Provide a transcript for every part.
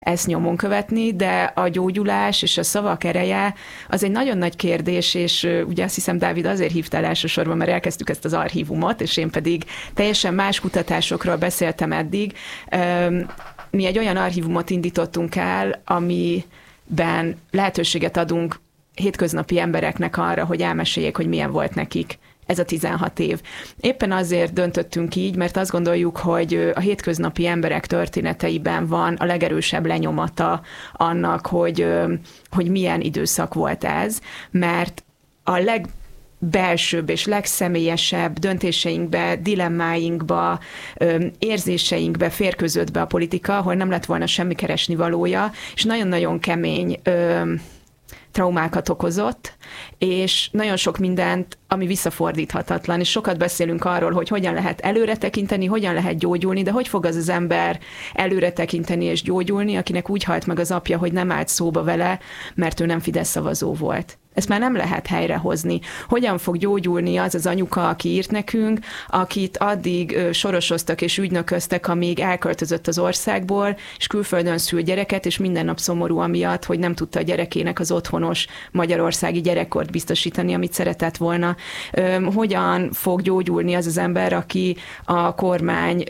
ezt nyomon követni, de a gyógyulás és a szavak ereje az egy nagyon nagy kérdés, és ugye azt hiszem, Dávid, azért hívtál elsősorban, mert elkezdtük ezt az archívumot, és én pedig teljesen más kutatásokról beszéltem eddig. Mi egy olyan archívumot indítottunk el, amiben lehetőséget adunk hétköznapi embereknek arra, hogy elmeséljék, hogy milyen volt nekik ez a 16 év. Éppen azért döntöttünk így, mert azt gondoljuk, hogy a hétköznapi emberek történeteiben van a legerősebb lenyomata annak, hogy milyen időszak volt ez, mert a legbelsőbb és legszemélyesebb döntéseinkbe, dilemmáinkba, érzéseinkbe férkőzött be a politika, ahol nem lett volna semmi keresni valója, és nagyon-nagyon kemény traumákat okozott, és nagyon sok mindent, ami visszafordíthatatlan, és sokat beszélünk arról, hogy hogyan lehet előre tekinteni, hogyan lehet gyógyulni, de hogy fog az ember előre tekinteni és gyógyulni, akinek úgy halt meg az apja, hogy nem állt szóba vele, mert ő nem Fidesz szavazó volt. Ezt már nem lehet helyrehozni. Hogyan fog gyógyulni az anyuka, aki írt nekünk, akit addig sorosoztak és ügynököztek, amíg elköltözött az országból, és külföldön szül gyereket, és minden nap szomorú amiatt, hogy nem tudta a gyerekének az otthonos magyarországi gyerekkort biztosítani, amit szeretett volna. Hogyan fog gyógyulni az ember, aki a kormány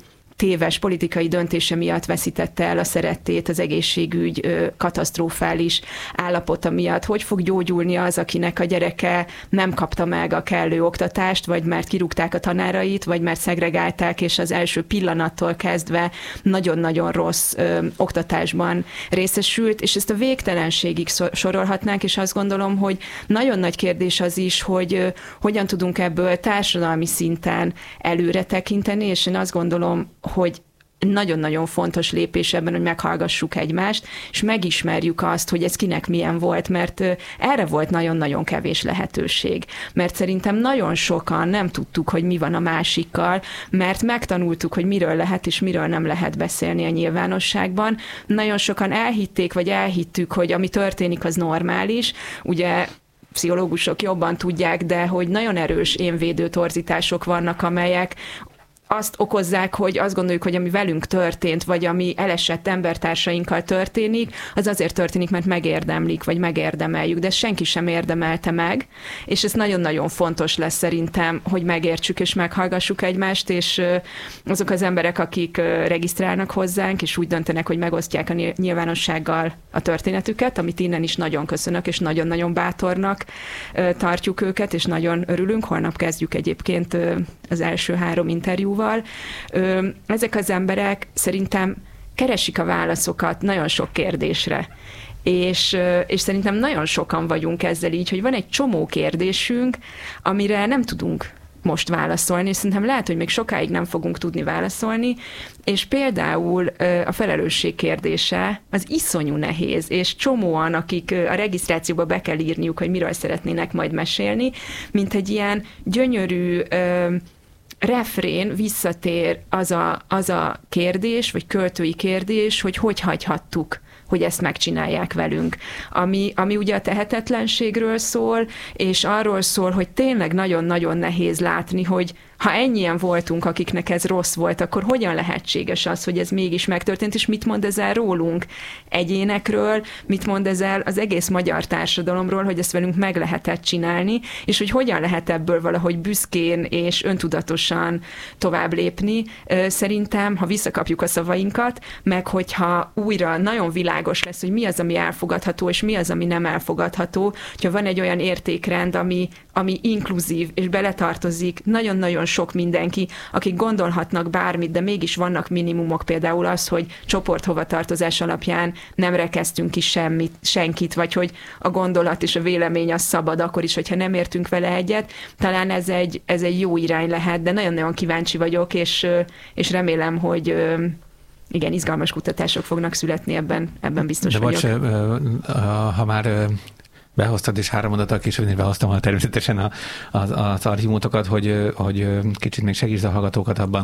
téves politikai döntése miatt veszítette el a szerettét, az egészségügy katasztrofális állapota miatt. Hogy fog gyógyulni az, akinek a gyereke nem kapta meg a kellő oktatást, vagy mert kirúgták a tanárait, vagy mert szegregálták, és az első pillanattól kezdve nagyon-nagyon rossz oktatásban részesült, és ezt a végtelenségig sorolhatnánk, és azt gondolom, hogy nagyon nagy kérdés az is, hogy hogyan tudunk ebből társadalmi szinten előre tekinteni, és én azt gondolom, hogy nagyon-nagyon fontos lépés ebben, hogy meghallgassuk egymást, és megismerjük azt, hogy ez kinek milyen volt, mert erre volt nagyon-nagyon kevés lehetőség. Mert szerintem nagyon sokan nem tudtuk, hogy mi van a másikkal, mert megtanultuk, hogy miről lehet és miről nem lehet beszélni a nyilvánosságban. Nagyon sokan elhitték, vagy elhittük, hogy ami történik, az normális. Ugye pszichológusok jobban tudják, de hogy nagyon erős énvédő torzítások vannak, amelyek azt okozzák, hogy azt gondoljuk, hogy ami velünk történt, vagy ami elesett embertársainkkal történik, az azért történik, mert megérdemlik, vagy megérdemeljük, de senki sem érdemelte meg, és ez nagyon-nagyon fontos lesz szerintem, hogy megértsük és meghallgassuk egymást, és azok az emberek, akik regisztrálnak hozzánk, és úgy döntenek, hogy megosztják a nyilvánossággal a történetüket, amit innen is nagyon köszönök, és nagyon-nagyon bátornak tartjuk őket, és nagyon örülünk. Holnap kezdjük egyébként az első 3 interjúval. Ezek az emberek szerintem keresik a válaszokat nagyon sok kérdésre. És szerintem nagyon sokan vagyunk ezzel így, hogy van egy csomó kérdésünk, amire nem tudunk most válaszolni, és szerintem lehet, hogy még sokáig nem fogunk tudni válaszolni, és például a felelősség kérdése az iszonyú nehéz, és csomóan, akik a regisztrációba be kell írniuk, hogy miről szeretnének majd mesélni, mint egy ilyen gyönyörű refrén visszatér az a kérdés, vagy költői kérdés, hogy hagyhattuk, hogy ezt megcsinálják velünk. Ami ugye a tehetetlenségről szól, és arról szól, hogy tényleg nagyon-nagyon nehéz látni, hogy ha ennyien voltunk, akiknek ez rossz volt, akkor hogyan lehetséges az, hogy ez mégis megtörtént, és mit mond ez el rólunk egyénekről, mit mond ez el az egész magyar társadalomról, hogy ezt velünk meg lehetett csinálni, és hogy hogyan lehet ebből valahogy büszkén és öntudatosan tovább lépni. Szerintem, ha visszakapjuk a szavainkat, meg hogyha újra nagyon világos lesz, hogy mi az, ami elfogadható, és mi az, ami nem elfogadható, hogyha van egy olyan értékrend, ami inkluzív, és beletartozik nagyon-nagyon sok mindenki, akik gondolhatnak bármit, de mégis vannak minimumok, például az, hogy csoporthovatartozás alapján nem rekeztünk ki senkit, vagy hogy a gondolat és a vélemény az szabad akkor is, hogyha nem értünk vele egyet. Talán ez egy jó irány lehet, de nagyon-nagyon kíváncsi vagyok, és remélem, hogy igen, izgalmas kutatások fognak születni ebben biztos de vagyok. De ha már behoztad, és 3 mondattal később behoztam természetesen az archívumotokat, hogy kicsit még segítsd a hallgatókat abban,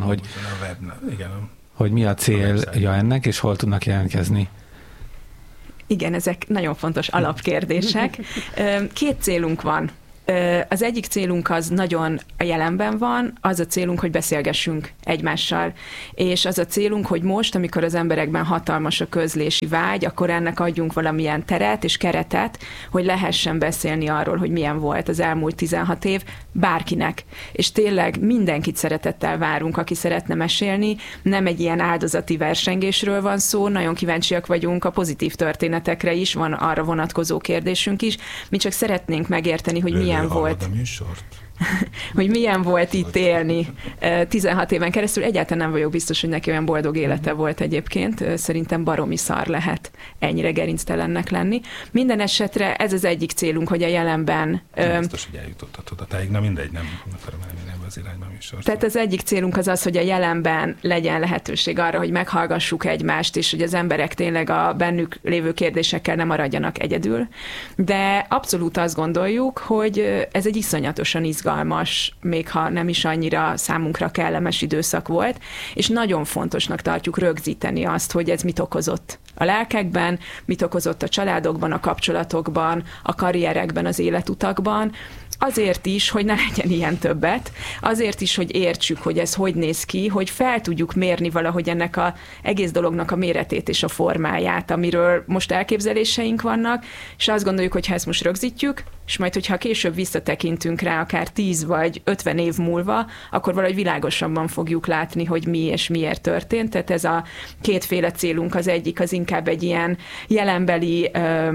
hogy mi a célja ennek, és hol tudnak jelentkezni. Igen, ezek nagyon fontos alapkérdések. 2 célunk van Az egyik célunk az nagyon a jelenben van, az a célunk, hogy beszélgessünk egymással. És az a célunk, hogy most, amikor az emberekben hatalmas a közlési vágy, akkor ennek adjunk valamilyen teret és keretet, hogy lehessen beszélni arról, hogy milyen volt az elmúlt 16 év bárkinek. És tényleg mindenkit szeretettel várunk, aki szeretne mesélni. Nem egy ilyen áldozati versengésről van szó, nagyon kíváncsiak vagyunk a pozitív történetekre is, van arra vonatkozó kérdésünk is. Mi csak szeretnénk megérteni, hogy milyen volt. Hogy milyen volt itt élni 16 éven keresztül. Egyáltalán nem vagyok biztos, hogy neki olyan boldog élete volt egyébként. Szerintem baromi szar lehet ennyire gerinctelennek lenni. Minden esetre ez az egyik célunk, hogy a jelenben... Biztos, hogy eljutottatod a tájék. Na mindegy, nem akarom elmenni ebbe az irányba műsort. Tehát az egyik célunk az, hogy a jelenben legyen lehetőség arra, hogy meghallgassuk egymást, és hogy az emberek tényleg a bennük lévő kérdésekkel nem maradjanak egyedül. De abszolút azt gondoljuk, hogy ez egy iszonyatosan izgalmas, még ha nem is annyira számunkra kellemes időszak volt, és nagyon fontosnak tartjuk rögzíteni azt, hogy ez mit okozott a lelkekben, mit okozott a családokban, a kapcsolatokban, a karrierekben, az életutakban, azért is, hogy ne legyen ilyen többet, azért is, hogy értsük, hogy ez hogy néz ki, hogy fel tudjuk mérni valahogy ennek az egész dolognak a méretét és a formáját, amiről most elképzeléseink vannak, és azt gondoljuk, hogy ha ezt most rögzítjük, és majd, hogyha később visszatekintünk rá, akár 10 vagy 50 év múlva, akkor valahogy világosabban fogjuk látni, hogy mi és miért történt. Tehát ez a kétféle célunk, az egyik az inkább egy ilyen jelenbeli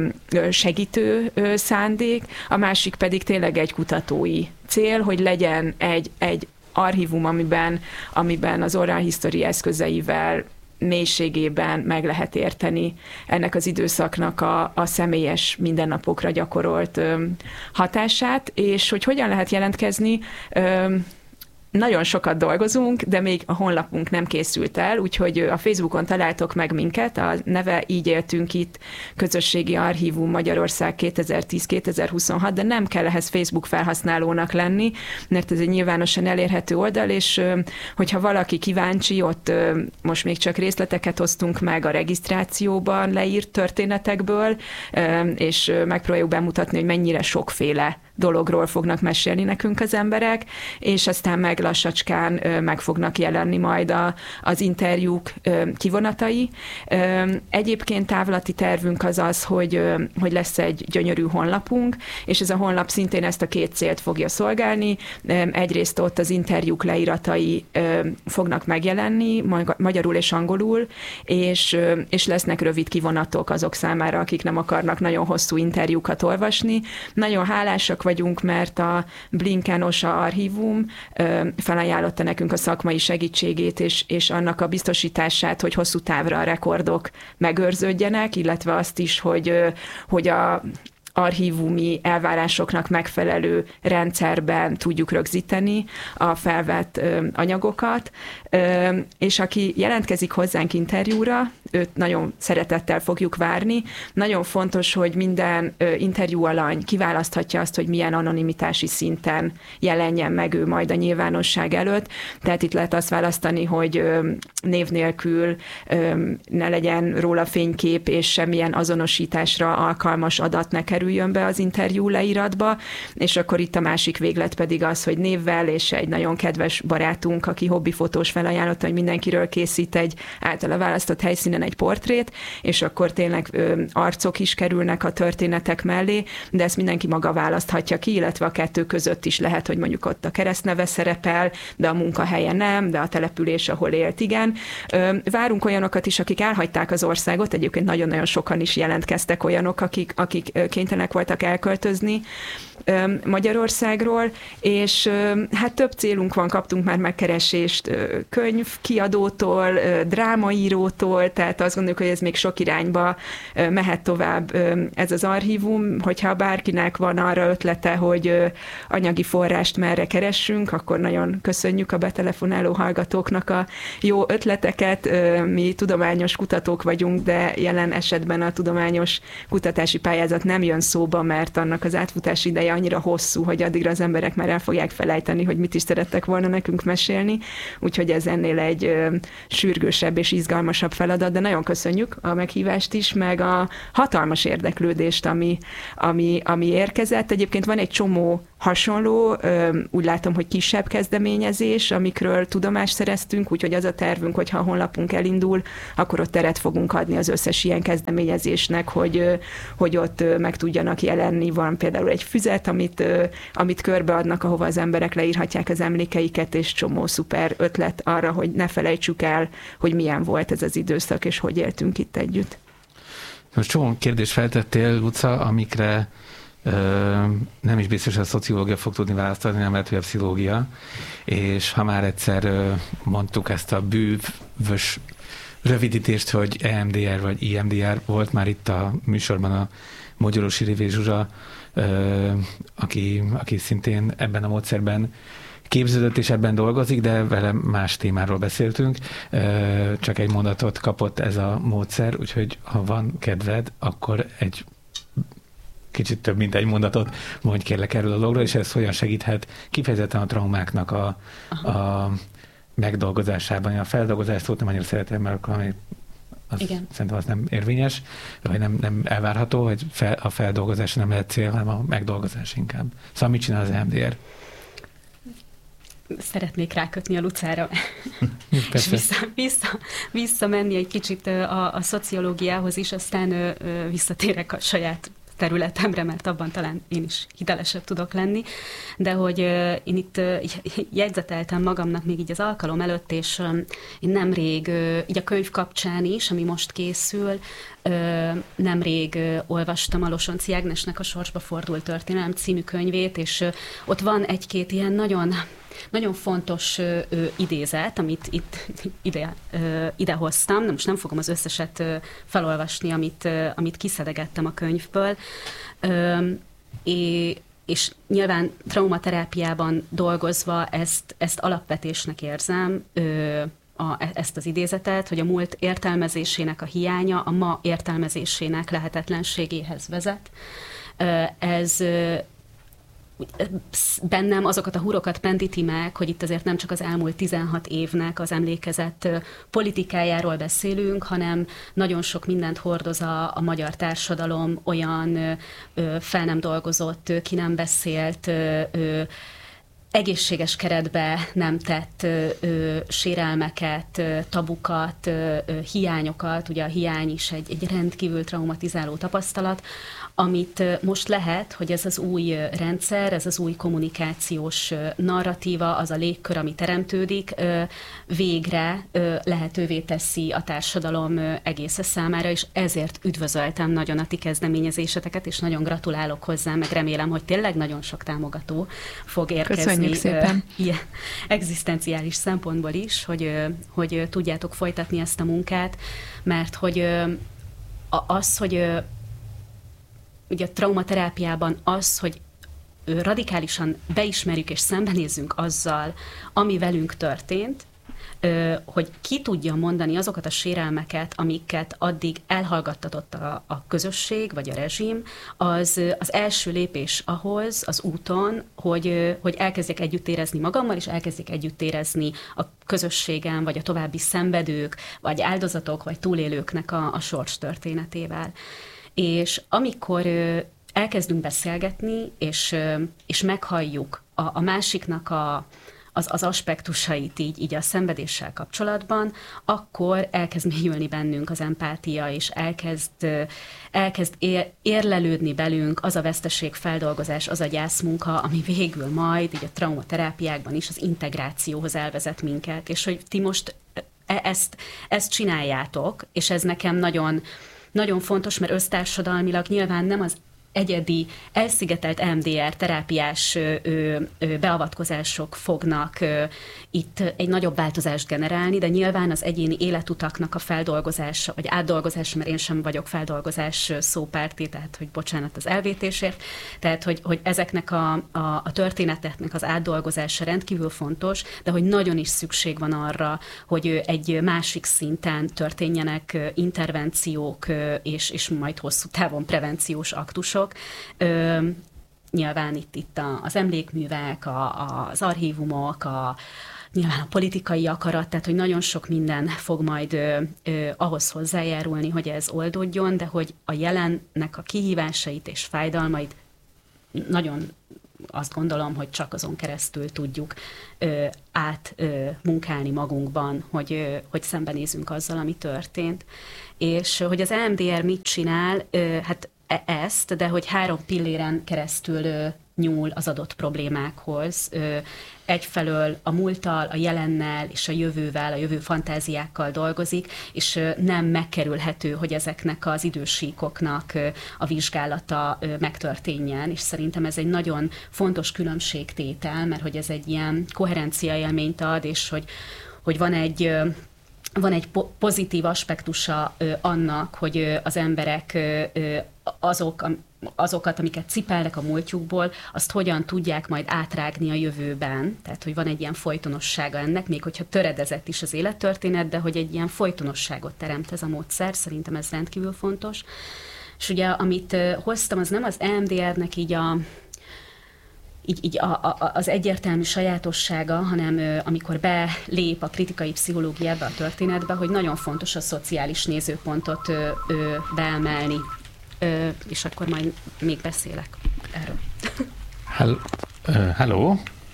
segítő szándék, a másik pedig tényleg egy kutatói cél, hogy legyen egy archívum, amiben az oral history eszközeivel mélységében meg lehet érteni ennek az időszaknak a személyes mindennapokra gyakorolt hatását, és hogy hogyan lehet jelentkezni. Nagyon sokat dolgozunk, de még a honlapunk nem készült el, úgyhogy a Facebookon találtok meg minket, a neve Így éltünk itt, Közösségi Archívum Magyarország 2010-2026, de nem kell ehhez Facebook felhasználónak lenni, mert ez egy nyilvánosan elérhető oldal, és hogyha valaki kíváncsi, ott most még csak részleteket osztunk meg a regisztrációban leírt történetekből, és megpróbáljuk bemutatni, hogy mennyire sokféle dologról fognak mesélni nekünk az emberek, és aztán meg lassacskán meg fognak jelenni majd az interjúk kivonatai. Egyébként távlati tervünk az, hogy lesz egy gyönyörű honlapunk, és ez a honlap szintén ezt a két célt fogja szolgálni. Egyrészt ott az interjúk leíratai fognak megjelenni, magyarul és angolul, és lesznek rövid kivonatok azok számára, akik nem akarnak nagyon hosszú interjúkat olvasni. Nagyon hálásak vagyunk, mert a Blinken OSA archívum felajánlotta nekünk a szakmai segítségét, és annak a biztosítását, hogy hosszú távra a rekordok megőrződjenek, illetve azt is, hogy a archívumi elvárásoknak megfelelő rendszerben tudjuk rögzíteni a felvett anyagokat, és aki jelentkezik hozzánk interjúra, őt nagyon szeretettel fogjuk várni. Nagyon fontos, hogy minden interjú alany kiválaszthatja azt, hogy milyen anonimitási szinten jelenjen meg ő majd a nyilvánosság előtt. Tehát itt lehet azt választani, hogy név nélkül ne legyen róla fénykép, és semmilyen azonosításra alkalmas adat ne kerüljön be az interjú leíratba, és akkor itt a másik véglet pedig az, hogy névvel, és egy nagyon kedves barátunk, aki hobbifotós, felajánlotta, hogy mindenkiről készít egy általa választott helyszínen egy portrét, és akkor tényleg arcok is kerülnek a történetek mellé, de ezt mindenki maga választhatja ki, illetve a kettő között is lehet, hogy mondjuk ott a keresztneve szerepel, de a munkahelye nem, de a település, ahol élt, igen. Várunk olyanokat is, akik elhagyták az országot, egyébként nagyon-nagyon sokan is jelentkeztek olyanok, akik kénytelenek voltak elköltözni Magyarországról, és hát több célunk van, kaptunk már megkeresést könyvkiadótól, drámaírótól, tehát azt gondoljuk, hogy ez még sok irányba mehet tovább ez az archívum, hogyha bárkinek van arra ötlete, hogy anyagi forrást merre keressünk, akkor nagyon köszönjük a betelefonáló hallgatóknak a jó ötleteket. Mi tudományos kutatók vagyunk, de jelen esetben a tudományos kutatási pályázat nem jön szóba, mert annak az átfutási ideje annyira hosszú, hogy addigra az emberek már el fogják felejteni, hogy mit is szerettek volna nekünk mesélni, úgyhogy ez ennél egy sürgősebb és izgalmasabb feladat, de nagyon köszönjük a meghívást is, meg a hatalmas érdeklődést, ami érkezett. Egyébként van egy csomó hasonló, úgy látom, hogy kisebb kezdeményezés, amikről tudomást szereztünk, úgyhogy az a tervünk, hogy ha a honlapunk elindul, akkor ott teret fogunk adni az összes ilyen kezdeményezésnek, hogy ott meg tudjanak jelenni. Van például egy füzet, amit körbeadnak, ahova az emberek leírhatják az emlékeiket, és csomó szuper ötlet arra, hogy ne felejtsük el, hogy milyen volt ez az időszak, és hogy éltünk itt együtt. Most csomó kérdést feltettél, Luca, amikre nem is biztos, hogy a szociológia fog tudni választani, nem lehet, hogy a pszichológia. És ha már egyszer mondtuk ezt a bűvös rövidítést, hogy EMDR vagy IMDR, volt már itt a műsorban a Mogyorósi Rivé Zsuzsa, aki szintén ebben a módszerben képződött és ebben dolgozik, de vele más témáról beszéltünk. Csak egy mondatot kapott ez a módszer, úgyhogy ha van kedved, akkor egy kicsit több, mint egy mondatot mondj kérlek erről a dologról, és ez hogyan segíthet kifejezetten a traumáknak a megdolgozásában. A feldolgozást szót nem annyira szeretem, mert szerintem az nem érvényes, vagy nem elvárható, hogy a feldolgozás nem lehet cél, hanem a megdolgozás inkább. Szóval mit csinál az EMDR? Szeretnék rákötni a Lucára, és visszamenni egy kicsit a szociológiához is, aztán visszatérek a saját területemre, mert abban talán én is hitelesebb tudok lenni, de hogy én itt jegyzeteltem magamnak még így az alkalom előtt, és én nemrég, így a könyv kapcsán is, ami most készül, nemrég olvastam a Losonczy Ágnesnek a Sorsba fordult történelem című könyvét, és ott van egy-két ilyen nagyon fontos idézet, amit itt ide hoztam, de most nem fogom az összeset felolvasni, amit kiszedegettem a könyvből, és nyilván traumaterápiában dolgozva ezt alapvetésnek érzem, ezt az idézetet, hogy a múlt értelmezésének a hiánya a ma értelmezésének lehetetlenségéhez vezet. Ez bennem azokat a hurokat pendíti meg, hogy itt azért nem csak az elmúlt 16 évnek az emlékezett politikájáról beszélünk, hanem nagyon sok mindent hordoz a magyar társadalom, olyan fel nem dolgozott, ki nem beszélt, egészséges keretbe nem tett sérelmeket, tabukat, hiányokat, ugye a hiány is egy rendkívül traumatizáló tapasztalat, amit most lehet, hogy ez az új rendszer, ez az új kommunikációs narratíva, az a légkör, ami teremtődik, végre lehetővé teszi a társadalom egész számára, és ezért üdvözöltem nagyon a ti kezdeményezéseteket, és nagyon gratulálok hozzá, meg remélem, hogy tényleg nagyon sok támogató fog érkezni. Köszönjük szépen. Ilyen egzisztenciális szempontból is, hogy tudjátok folytatni ezt a munkát, mert hogy hogy ugye a traumaterápiában az, hogy radikálisan beismerjük és szembenézzünk azzal, ami velünk történt, hogy ki tudja mondani azokat a sérelmeket, amiket addig elhallgattatott a közösség vagy a rezsim, az első lépés ahhoz az úton, hogy elkezdjek együtt érezni magammal, és elkezdjek együtt érezni a közösségem, vagy a további szenvedők, vagy áldozatok, vagy túlélőknek a sors történetével. És amikor elkezdünk beszélgetni, és meghalljuk a másiknak az aspektusait így a szenvedéssel kapcsolatban, akkor elkezd mélyülni bennünk az empátia, és elkezd érlelődni belünk az a veszteségfeldolgozás, az a gyászmunka, ami végül majd így a traumaterápiákban is az integrációhoz elvezet minket. És hogy ti most ezt csináljátok, és ez nekem nagyon, nagyon fontos, mert össztársadalmilag nyilván nem az egyedi, elszigetelt EMDR terápiás beavatkozások fognak itt egy nagyobb változást generálni, de nyilván az egyéni életutaknak a feldolgozása, vagy átdolgozása, mert én sem vagyok feldolgozás szópárti, tehát hogy bocsánat az elvétésért, tehát hogy ezeknek a történeteknek az átdolgozása rendkívül fontos, de hogy nagyon is szükség van arra, hogy egy másik szinten történjenek intervenciók, és majd hosszú távon prevenciós aktusok. Nyilván itt az emlékművek, az archívumok, nyilván a politikai akarat, tehát hogy nagyon sok minden fog majd ahhoz hozzájárulni, hogy ez oldódjon, de hogy a jelennek a kihívásait és fájdalmait nagyon azt gondolom, hogy csak azon keresztül tudjuk átmunkálni magunkban, hogy szembenézünk azzal, ami történt. És hogy az EMDR mit csinál, hát ezt, de hogy 3 pilléren keresztül nyúl az adott problémákhoz. Egyfelől a múlttal, a jelennel és a jövővel, a jövő fantáziákkal dolgozik, és nem megkerülhető, hogy ezeknek az idősíkoknak a vizsgálata megtörténjen, és szerintem ez egy nagyon fontos különbségtétel, mert hogy ez egy ilyen koherencia élményt ad, és hogy van egy pozitív aspektusa annak, hogy az emberek azokat, amiket cipelnek a múltjukból, azt hogyan tudják majd átrágni a jövőben. Tehát, hogy van egy ilyen folytonossága ennek, még hogyha töredezett is az élettörténet, de hogy egy ilyen folytonosságot teremt ez a módszer, szerintem ez rendkívül fontos. És ugye, amit hoztam, az nem az EMDR-nek így az egyértelmű sajátossága, hanem amikor belép a kritikai pszichológia ebbe a történetbe, hogy nagyon fontos a szociális nézőpontot beemelni. És akkor majd még beszélek erről. Hello.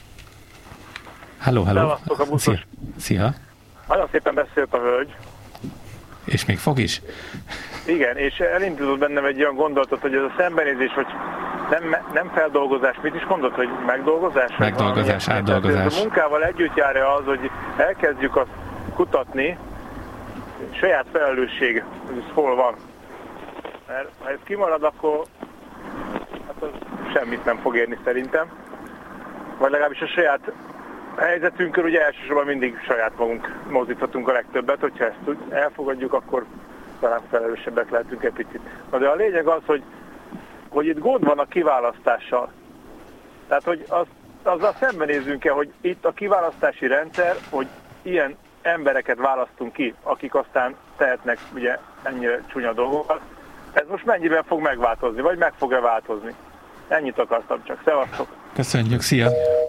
Szevasztok a buszos. Szia. Nagyon szépen beszélt a hölgy. És még fog is? Igen, és elindult bennem egy olyan gondolatot, hogy ez a szembenézés, hogy nem feldolgozás, mit is mondod, hogy megdolgozás? Megdolgozás, átdolgozás. A munkával együtt járja az, hogy elkezdjük azt kutatni, saját felelősség, hogy ez hol van. Mert ha ez kimarad, akkor hát az semmit nem fog érni szerintem. Vagy legalábbis a saját helyzetünkön ugye elsősorban mindig saját magunk mozdíthatunk a legtöbbet, hogyha ezt elfogadjuk, akkor talán felelősebbek lehetünk egy picit. Na de a lényeg az, hogy itt gond van a kiválasztással. Tehát, hogy azzal szembenézünk-e, hogy itt a kiválasztási rendszer, hogy ilyen embereket választunk ki, akik aztán tehetnek ugye ennyire csúnya dolgokat, ez most mennyiben fog megváltozni, vagy meg fog-e változni? Ennyit akartam csak. Szevasztok! Köszönjük, szia!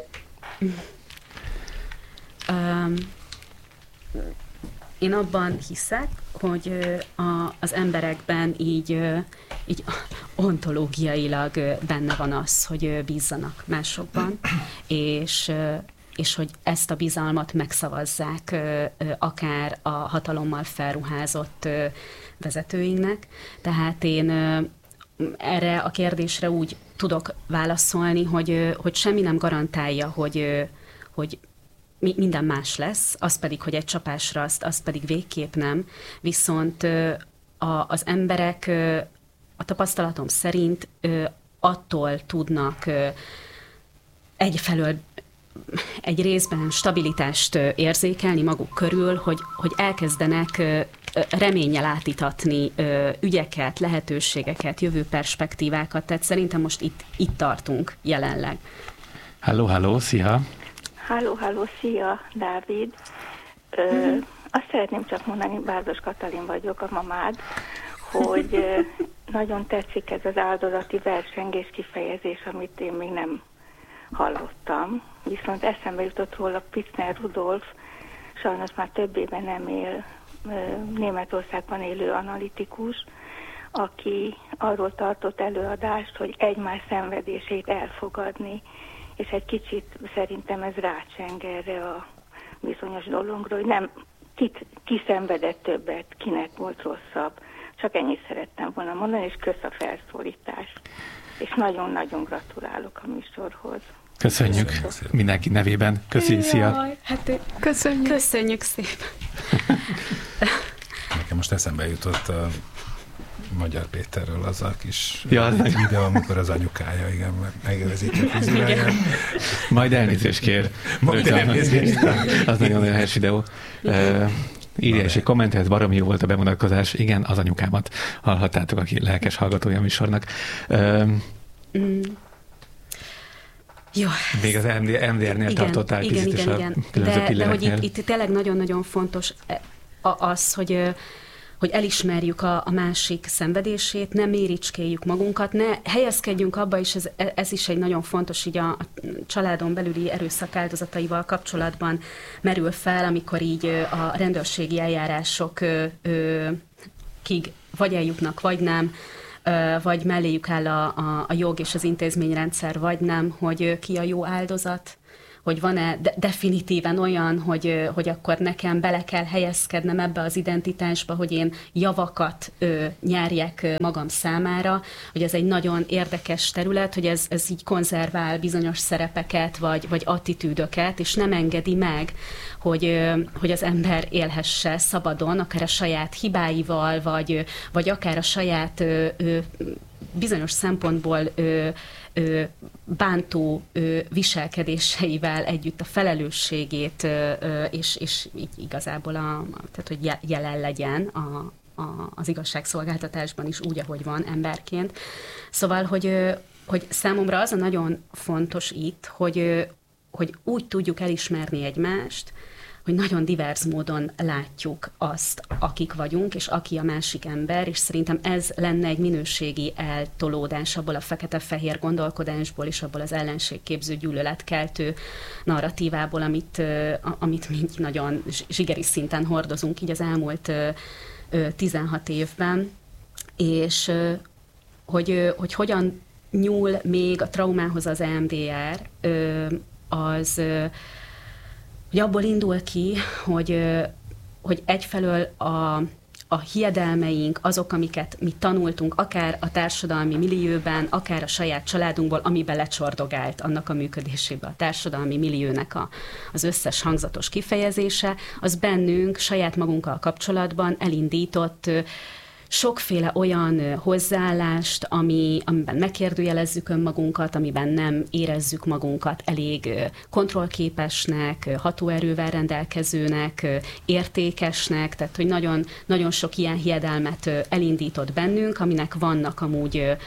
Én abban hiszek, hogy az emberekben így ontológiailag benne van az, hogy bízzanak másokban, és hogy ezt a bizalmat megszavazzák akár a hatalommal felruházott vezetőinknek. Tehát én erre a kérdésre úgy tudok válaszolni, hogy semmi nem garantálja, hogy minden más lesz, az pedig, hogy egy csapásra, azt pedig végképp nem. Viszont az emberek a tapasztalatom szerint attól tudnak egyfelől egy részben stabilitást érzékelni maguk körül, hogy elkezdenek reménnyel átítatni ügyeket, lehetőségeket, jövőperspektívákat. Tehát szerintem most itt tartunk jelenleg. Halló, szia! Halló, szia, Dávid! Azt szeretném csak mondani, Bázos Katalin vagyok, a mamád, hogy nagyon tetszik ez az áldozati versengés kifejezés, amit én még nem hallottam. Viszont eszembe jutott róla Pitzner Rudolf, sajnos már több éve nem él, Németországban élő analitikus, aki arról tartott előadást, hogy egymás szenvedését elfogadni, és egy kicsit szerintem ez rácseng erre a bizonyos dologra, hogy nem ki szenvedett többet, kinek volt rosszabb. Csak ennyit szerettem volna mondani, és kösz a felszólítást. És nagyon-nagyon gratulálok a műsorhoz. Köszönjük mindenki nevében. Köszönjük, szia! Hát köszönjük szépen! Nekem most eszembe jutott a Magyar Péterről az a kis videó, amikor az anyukája, igen, megőrzítja a fiziráját. Majd elnézést kér. Az nagyon helyes videó. Írja is egy kommentet, baromi jó volt a bemutatkozás. Igen, az anyukámat hallhattátok, aki lelkes hallgatója a műsornak. Jó. Még az MDR-nél tartottál kicsit is a különböző pillanatnél. De hogy itt tényleg nagyon-nagyon fontos az, hogy elismerjük a másik szenvedését, ne méricskéljük magunkat, ne helyezkedjünk abba, és ez is egy nagyon fontos, így a családon belüli erőszak áldozataival kapcsolatban merül fel, amikor így a rendőrségi eljárások vagy eljutnak, vagy nem. vagy melléjük áll a jog és az intézményrendszer, vagy nem, hogy ki a jó áldozat, hogy van-e definitíven olyan, hogy akkor nekem bele kell helyezkednem ebbe az identitásba, hogy én javakat nyerjek magam számára, hogy ez egy nagyon érdekes terület, hogy ez így konzervál bizonyos szerepeket, vagy attitűdöket, és nem engedi meg, hogy az ember élhesse szabadon, akár a saját hibáival, vagy akár a saját bizonyos szempontból bántó viselkedéseivel együtt a felelősségét, és így igazából tehát, hogy jelen legyen az igazságszolgáltatásban is úgy, ahogy van emberként. Szóval, hogy számomra az a nagyon fontos itt, hogy úgy tudjuk elismerni egymást, hogy nagyon divers módon látjuk azt, akik vagyunk, és aki a másik ember, és szerintem ez lenne egy minőségi eltolódás abból a fekete-fehér gondolkodásból, és abból az ellenségképző, gyűlöletkeltő narratívából, amit mi nagyon zsigeri szinten hordozunk így az elmúlt 16 évben, és hogy hogyan nyúl még a traumához az EMDR, az hogy abból indul ki, hogy egyfelől a hiedelmeink, azok, amiket mi tanultunk, akár a társadalmi millióben, akár a saját családunkból, amiben lecsordogált annak a működésébe a társadalmi milliónek az összes hangzatos kifejezése, az bennünk saját magunkkal kapcsolatban elindított sokféle olyan hozzáállást, amiben megkérdőjelezzük önmagunkat, amiben nem érezzük magunkat elég kontrollképesnek, hatóerővel rendelkezőnek, értékesnek, tehát hogy nagyon, nagyon sok ilyen hiedelmet elindított bennünk, aminek vannak amúgy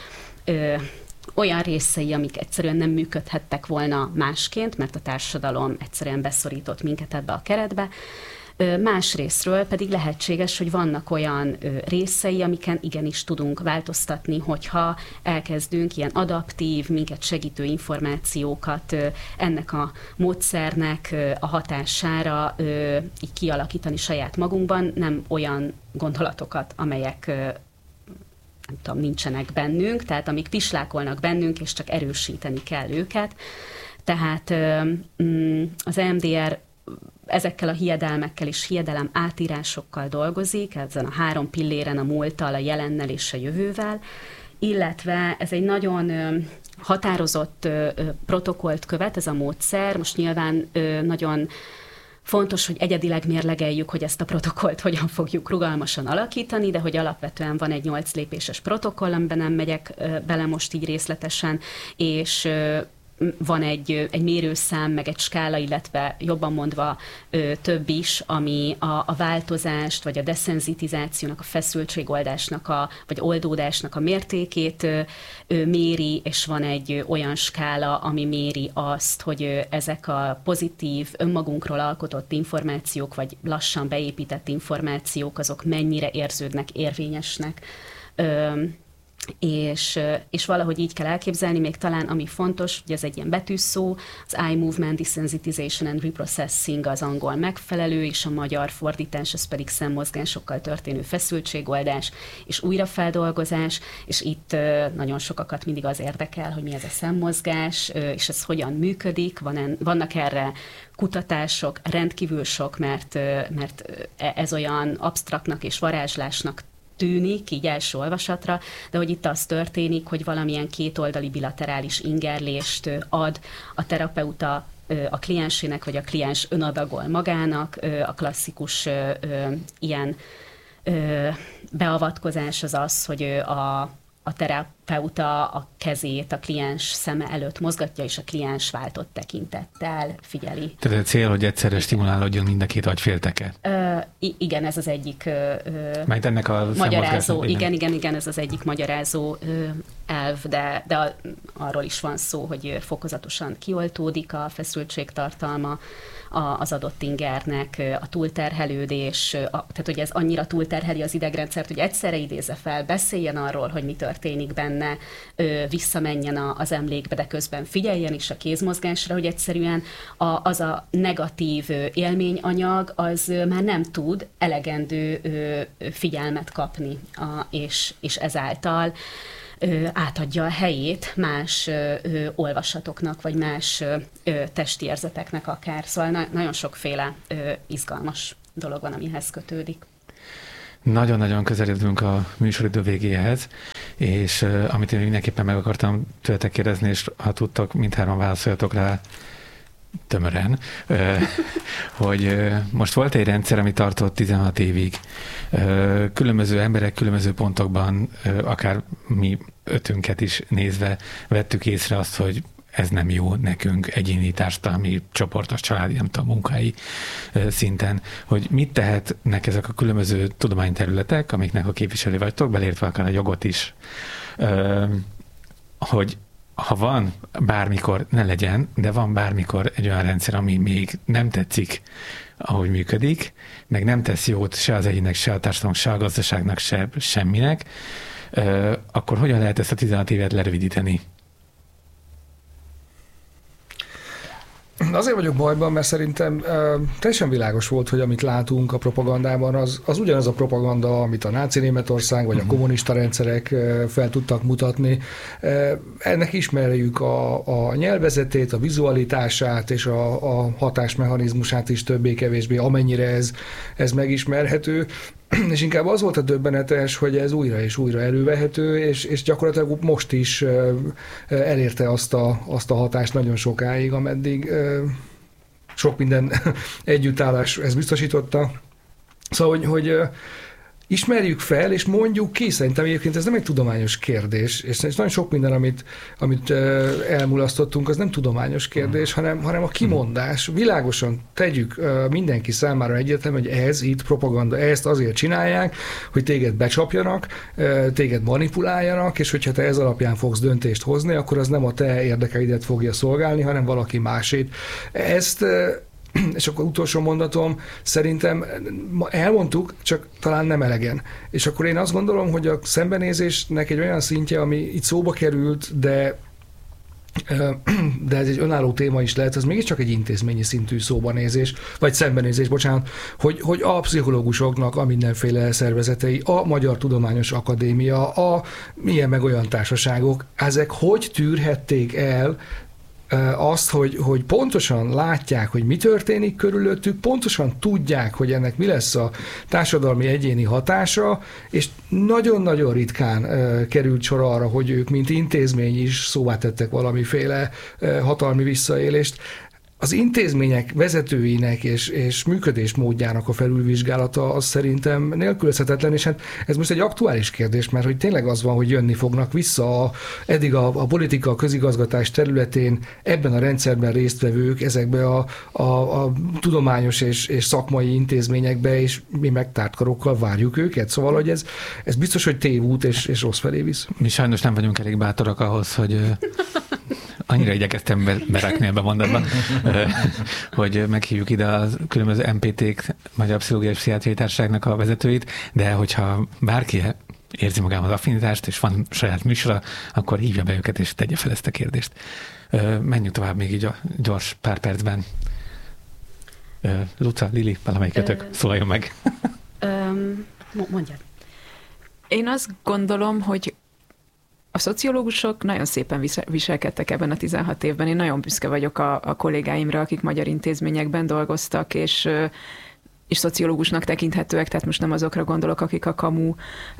olyan részei, amik egyszerűen nem működhettek volna másként, mert a társadalom egyszerűen beszorított minket ebbe a keretbe. Másrészről pedig lehetséges, hogy vannak olyan részei, amiken igenis tudunk változtatni, hogyha elkezdünk ilyen adaptív, minket segítő információkat ennek a módszernek a hatására így kialakítani saját magunkban, nem olyan gondolatokat, amelyek nem tudom, nincsenek bennünk, tehát amik pislákolnak bennünk, és csak erősíteni kell őket. Tehát az EMDR ezekkel a hiedelmekkel és hiedelem átírásokkal dolgozik, ezen a 3 pilléren, a múlttal, a jelennel és a jövővel, illetve ez egy nagyon határozott protokollt követ, ez a módszer. Most nyilván nagyon fontos, hogy egyedileg mérlegeljük, hogy ezt a protokollt hogyan fogjuk rugalmasan alakítani, de hogy alapvetően van egy 8 lépéses protokoll, amiben nem megyek bele most így részletesen, és van egy mérőszám, meg egy skála, illetve jobban mondva több is, ami a változást, vagy a deszenzitizációnak, a feszültségoldásnak, vagy oldódásnak a mértékét méri, és van egy olyan skála, ami méri azt, hogy ezek a pozitív, önmagunkról alkotott információk, vagy lassan beépített információk, azok mennyire érződnek érvényesnek. És valahogy így kell elképzelni, még talán ami fontos, hogy ez egy ilyen betűszó, az eye movement desensitization and reprocessing az angol megfelelő, és a magyar fordítás, ez pedig szemmozgásokkal történő feszültségoldás és újrafeldolgozás, és itt nagyon sokakat mindig az érdekel, hogy mi ez a szemmozgás, és ez hogyan működik, vannak erre kutatások, rendkívül sok, mert ez olyan absztraktnak és varázslásnak tűnik így első olvasatra, de hogy itt az történik, hogy valamilyen kétoldali bilaterális ingerlést ad a terapeuta a kliensének, vagy a kliens önadagol magának. A klasszikus ilyen beavatkozás az az, hogy a terapeuta a kezét a kliens szeme előtt mozgatja, és a kliens váltott tekintettel figyeli. Tehát a cél, hogy egyszerre stimulálódjon mind a két agyfélteket. Igen, ez az egyik ennek a magyarázó. Igen, ez az egyik magyarázó elv, de arról is van szó, hogy fokozatosan kioltódik a feszültségtartalma az adott ingernek, a túlterhelődés, tehát hogy ez annyira túlterheli az idegrendszert, hogy egyszerre idézze fel, beszéljen arról, hogy mi történik benne, benne visszamenjen az emlékbe, de közben figyeljen is a kézmozgásra, hogy egyszerűen az a negatív élményanyag az már nem tud elegendő figyelmet kapni, és ezáltal átadja a helyét más olvasatoknak, vagy más testi érzeteknek akár. Szóval nagyon sokféle izgalmas dolog van, amihez kötődik. Nagyon-nagyon közeledünk a műsoridő végéhez, és amit én mindenképpen meg akartam tőletek kérdezni, és ha tudtok, mindhárman válaszoljatok rá tömören, hogy most volt egy rendszer, ami tartott 16 évig. Különböző emberek különböző pontokban, akár mi ötünket is nézve vettük észre azt, hogy ez nem jó nekünk egyéni, társadalmi, csoportos, családi, nem tudom, munkai szinten, hogy mit tehetnek ezek a különböző tudományterületek, amiknek a képviselő vagytok, belértve akár a jogot is, hogy ha van bármikor, ne legyen, de van bármikor egy olyan rendszer, ami még nem tetszik, ahogy működik, meg nem tesz jót se az egyének, se a társadalomnak, se a gazdaságnak, se semminek, akkor hogyan lehet ezt a 16 évet lerövidíteni? Azért vagyok bajban, mert szerintem teljesen világos volt, hogy amit látunk a propagandában, az ugyanaz a propaganda, amit a náci Németország vagy a kommunista rendszerek fel tudtak mutatni. Ennek ismerjük a nyelvezetét, a vizualitását és a hatásmechanizmusát is többé-kevésbé, amennyire ez megismerhető. És inkább az volt a döbbenetes, hogy ez újra és újra elővehető, és gyakorlatilag most is elérte azt a hatást nagyon sokáig, ameddig sok minden együttállás ezt biztosította. Szóval, hogy ismerjük fel, és mondjuk ki, szerintem egyébként ez nem egy tudományos kérdés, és nagyon sok minden, amit elmulasztottunk, az nem tudományos kérdés, hanem a kimondás. Világosan tegyük mindenki számára egyértelmű, hogy ez itt propaganda, ezt azért csinálják, hogy téged becsapjanak, téged manipuláljanak, és hogyha te ez alapján fogsz döntést hozni, akkor az nem a te érdekeidet fogja szolgálni, hanem valaki másét. Ezt és akkor utolsó mondatom, szerintem elmondtuk, csak talán nem elegen. És akkor én azt gondolom, hogy a szembenézésnek egy olyan szintje, ami itt szóba került, de ez egy önálló téma is lehet, ez mégiscsak egy intézményi szintű szóbanézés, vagy szembenézés, bocsánat, hogy a pszichológusoknak a mindenféle szervezetei, a Magyar Tudományos Akadémia, a milyen meg olyan társaságok, ezek hogy tűrhették el azt, hogy pontosan látják, hogy mi történik körülöttük, pontosan tudják, hogy ennek mi lesz a társadalmi egyéni hatása, és nagyon-nagyon ritkán került sor arra, hogy ők, mint intézmény is szóvá tettek valamiféle hatalmi visszaélést. Az intézmények vezetőinek és működésmódjának a felülvizsgálata az szerintem nélkülözhetetlen, és hát ez most egy aktuális kérdés, mert hogy tényleg az van, hogy jönni fognak vissza eddig a politika, a közigazgatás területén ebben a rendszerben résztvevők ezekbe a tudományos és szakmai intézményekbe, és mi meg tárt karokkal várjuk őket. Szóval, hogy ez biztos, hogy tévút és rossz felé visz. Mi sajnos nem vagyunk elég bátorak ahhoz, hogy annyira igyekeztem berakni ebbe a mondatban, hogy meghívjuk ide a különböző MPT-k, Magyar Pszichológiai és Pszichiátriai Társaságnak a vezetőit, de hogyha bárki érzi magában az affinitást, és van saját műsora, akkor hívja be őket, és tegye fel ezt a kérdést. Menjünk tovább még így a gyors pár percben. Luca, Lili, valamelyikötök, szólaljon meg. Mondjad. Én azt gondolom, hogy a szociológusok nagyon szépen viselkedtek ebben a 16 évben. Én nagyon büszke vagyok a kollégáimra, akik magyar intézményekben dolgoztak, és szociológusnak tekinthetőek, tehát most nem azokra gondolok, akik a kamu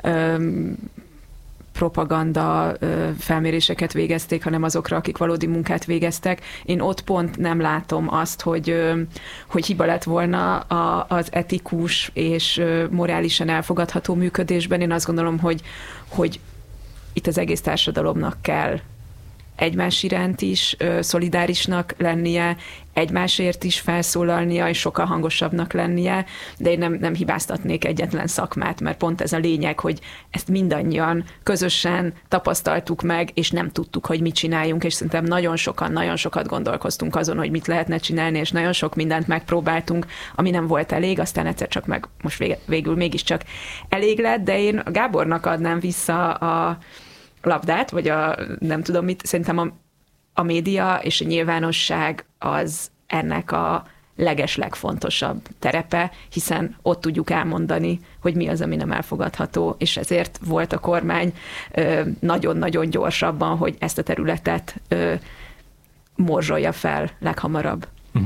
propaganda felméréseket végezték, hanem azokra, akik valódi munkát végeztek. Én ott pont nem látom azt, hogy hiba lett volna az etikus és morálisan elfogadható működésben. Én azt gondolom, hogy itt az egész társadalomnak kell egymás iránt is szolidárisnak lennie, egymásért is felszólalnia, és sokkal hangosabbnak lennie, de én nem hibáztatnék egyetlen szakmát, mert pont ez a lényeg, hogy ezt mindannyian közösen tapasztaltuk meg, és nem tudtuk, hogy mit csináljunk, és szerintem nagyon sokat gondolkoztunk azon, hogy mit lehetne csinálni, és nagyon sok mindent megpróbáltunk, ami nem volt elég, aztán egyszer csak végül mégiscsak elég lett, de én Gábornak adnám vissza labdát, vagy nem tudom mit, szerintem a média és a nyilvánosság az ennek a legeslegfontosabb terepe, hiszen ott tudjuk elmondani, hogy mi az, ami nem elfogadható, és ezért volt a kormány nagyon-nagyon gyorsabban, hogy ezt a területet morzsolja fel leghamarabb.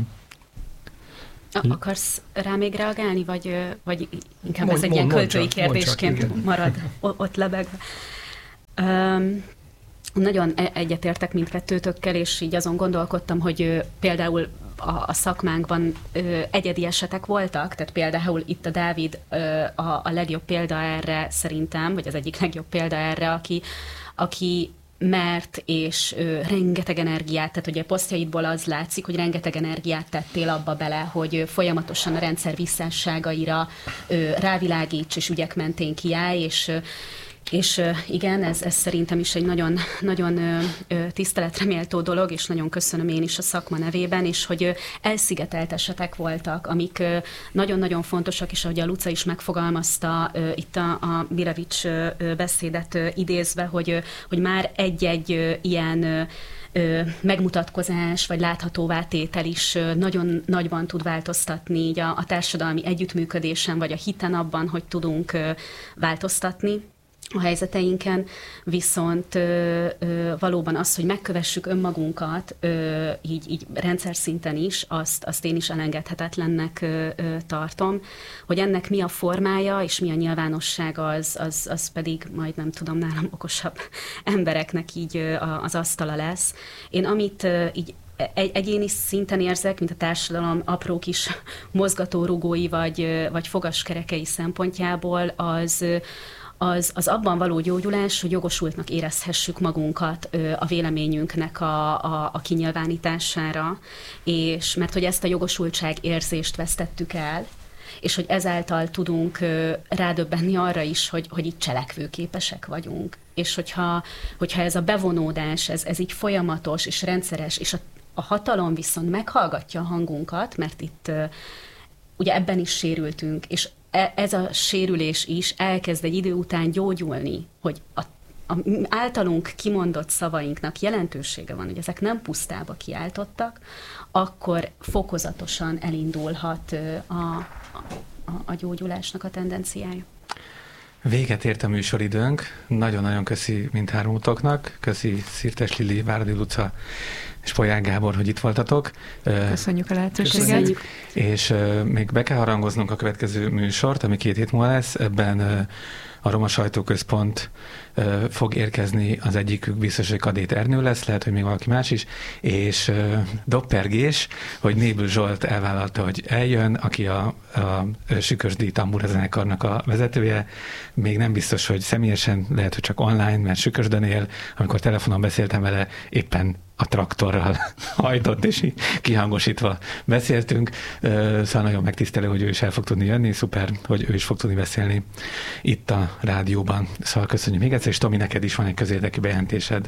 Akarsz rá még reagálni, vagy inkább ez egy ilyen költői kérdésként marad ott lebegve? Nagyon egyetértek mindkettőtökkel, és így azon gondolkodtam, hogy például a szakmánkban egyedi esetek voltak, tehát például itt a Dávid a legjobb példa erre szerintem, vagy az egyik legjobb példa erre, aki mert és rengeteg energiát, tehát ugye a posztjaidból az látszik, hogy rengeteg energiát tettél abba bele, hogy folyamatosan a rendszer visszásságaira rávilágíts, és ügyek mentén kiállj, és igen, ez szerintem is egy nagyon, nagyon tiszteletre méltó dolog, és nagyon köszönöm én is a szakma nevében, és hogy elszigetelt esetek voltak, amik nagyon-nagyon fontosak, és ahogy a Luca is megfogalmazta itt a Bilevics beszédet idézve, hogy már egy-egy ilyen megmutatkozás, vagy láthatóvá tétel is nagyon nagyban tud változtatni így a társadalmi együttműködésen, vagy a hiten abban, hogy tudunk változtatni a helyzeteinken, viszont valóban az, hogy megkövessük önmagunkat, így rendszer szinten is, azt én is elengedhetetlennek tartom. Hogy ennek mi a formája, és mi a nyilvánossága, az pedig majd nem tudom, nálam okosabb embereknek így az asztala lesz. Én amit így egyéni szinten érzek, mint a társadalom apró kis mozgatórugói vagy fogaskerekei szempontjából, az abban való gyógyulás, hogy jogosultnak érezhessük magunkat a véleményünknek a kinyilvánítására, és mert hogy ezt a jogosultság érzést vesztettük el, és hogy ezáltal tudunk rádöbbenni arra is, hogy itt cselekvőképesek vagyunk. És hogyha ez a bevonódás, ez így folyamatos és rendszeres, és a hatalom viszont meghallgatja a hangunkat, mert itt ugye ebben is sérültünk, és ez a sérülés is elkezd egy idő után gyógyulni, hogy a általunk kimondott szavainknak jelentősége van, hogy ezek nem pusztába kiáltottak, akkor fokozatosan elindulhat a gyógyulásnak a tendenciája. Véget ért a műsoridőnk. Nagyon-nagyon köszi mindhármótoknak. Köszi Szirtes Lili, Váradi Luca és Polyák Gábor, hogy itt voltatok. Köszönjük a lehetőséget. Köszönjük. És még be kell harangoznunk a következő műsort, ami 2 hét múlva lesz. Ebben a Roma Sajtóközpont fog érkezni, az egyikük biztos, hogy Kadét Ernő lesz, lehet, hogy még valaki más is, és doppergés, hogy Nébül Zsolt elvállalta, hogy eljön, aki a Sükösdi Tambura zenekarnak a vezetője. Még nem biztos, hogy személyesen, lehet, hogy csak online, mert Sükösdön él. Amikor telefonon beszéltem vele, éppen a traktorral hajtott, és kihangosítva beszéltünk. Szóval nagyon megtisztelő, hogy ő is el fog tudni jönni. Szuper, hogy ő is fog tudni beszélni itt a rádióban. Szóval köszönjük még egyszer, és Tomi, neked is van egy közérdekű bejelentésed.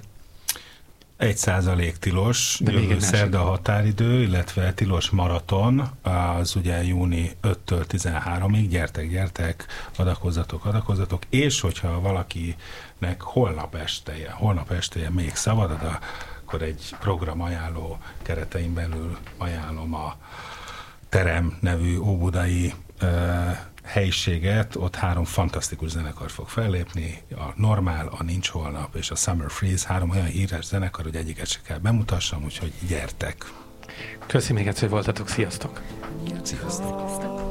1% tilos, jövő szerda határidő, illetve tilos maraton, az ugye júni 5-től 13-ig, gyertek, adakozzatok, és hogyha valakinek holnap esteje még szabad, akkor egy program ajánló keretein belül ajánlom a Terem nevű óbudai helyiséget, ott 3 fantasztikus zenekar fog fellépni, a Normál, a Nincs Holnap és a Summer Freeze, 3 olyan híres zenekar, hogy egyiket se kell bemutassam, úgyhogy gyertek! Köszi még egyszer, hogy voltatok, sziasztok! Sziasztok!